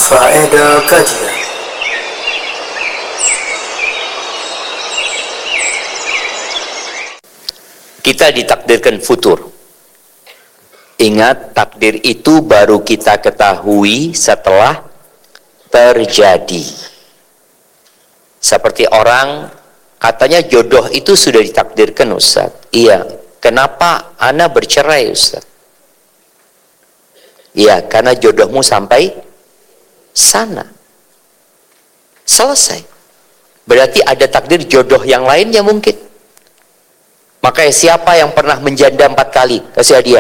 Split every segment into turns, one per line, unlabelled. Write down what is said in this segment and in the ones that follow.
Faedah kajian.
Kita ditakdirkan futur. Ingat, takdir itu baru kita ketahui setelah terjadi. Seperti orang katanya jodoh itu sudah ditakdirkan, Ustaz. Iya, kenapa ana bercerai, Ustaz? Iya, karena jodohmu sampai sana. Selesai. Berarti ada takdir jodoh yang lainnya mungkin. Makanya siapa yang pernah menjanda 4 kali, kasih hadiah.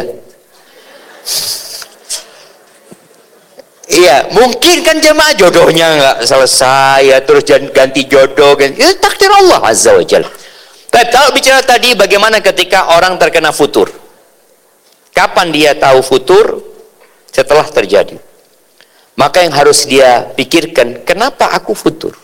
Iya, mungkin kan jemaah jodohnya nggak selesai, ya, terus ganti jodoh, itu takdir Allah Azza wa Jalla. Tapi kalau bicara tadi bagaimana ketika orang terkena futur, kapan dia tahu futur? Setelah terjadi. Maka yang harus dia pikirkan, kenapa aku futur?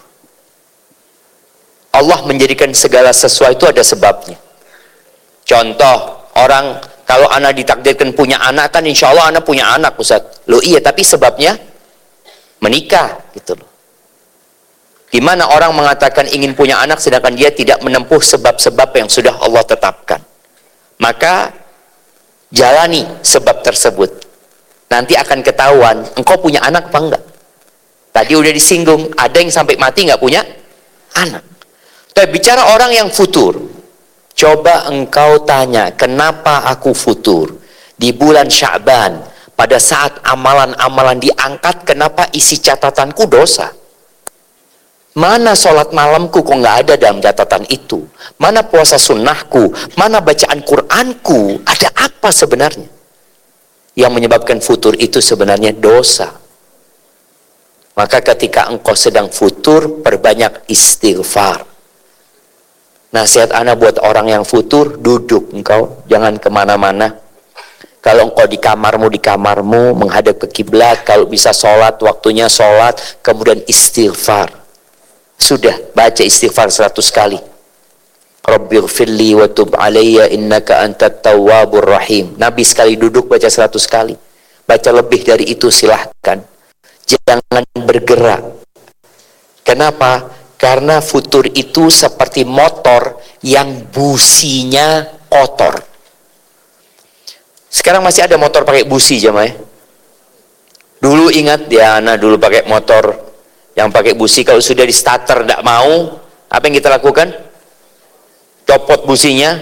Allah menjadikan segala sesuatu ada sebabnya. Contoh, orang kalau anak ditakdirkan punya anak, kan insya Allah anak punya anak, Ustaz. Loh iya, tapi sebabnya menikah, gitu loh. Dimana orang mengatakan ingin punya anak, sedangkan dia tidak menempuh sebab-sebab yang sudah Allah tetapkan. Maka jalani sebab tersebut. Nanti akan ketahuan, engkau punya anak apa enggak. Tadi udah disinggung, ada yang sampai mati nggak punya anak. Tapi bicara orang yang futur, coba engkau tanya, kenapa aku futur? Di bulan Sya'ban, pada saat amalan-amalan diangkat, kenapa isi catatanku dosa? Mana sholat malamku kok nggak ada dalam catatan itu? Mana puasa sunnahku? Mana bacaan Qur'anku? Ada apa sebenarnya? Yang menyebabkan futur itu sebenarnya dosa. Maka ketika engkau sedang futur, perbanyak istighfar. Nasihat ana buat orang yang futur, duduk engkau, jangan kemana-mana. Kalau engkau di kamarmu menghadap ke kiblat, kalau bisa sholat, waktunya sholat, kemudian istighfar. Sudah, baca istighfar 100 kali. Rabbighfirli wa tub alayya innaka antat tawwabur rahim. Nabi sekali duduk baca 100 kali. Baca lebih dari itu silahkan. Jangan bergerak. Kenapa? Karena futur itu seperti motor yang businya kotor. Sekarang masih ada motor pakai busi, jemaah. Dulu ingat ya, anak dulu pakai motor yang pakai busi, kalau sudah di starter tidak mau, apa yang kita lakukan? Copot businya,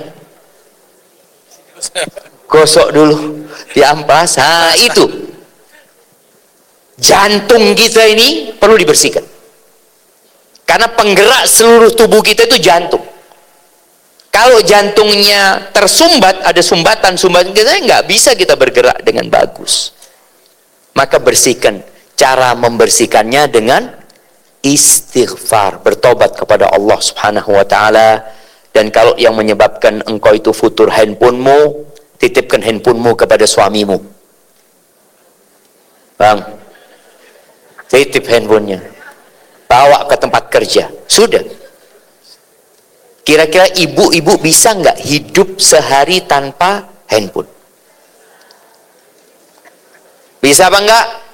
gosok dulu, diampas. Nah, itu jantung kita ini perlu dibersihkan, karena penggerak seluruh tubuh kita itu jantung. Kalau jantungnya tersumbat, ada sumbatan kita nggak bisa kita bergerak dengan bagus. Maka bersihkan. Cara membersihkannya dengan istighfar, bertobat kepada Allah Subhanahu wa Ta'ala. Dan kalau yang menyebabkan engkau itu futur handphonemu, titipkan handphonemu kepada suamimu. Bang, titip handphonenya, bawa ke tempat kerja. Sudah. Kira-kira ibu-ibu bisa nggak hidup sehari tanpa handphone? Bisa apa enggak?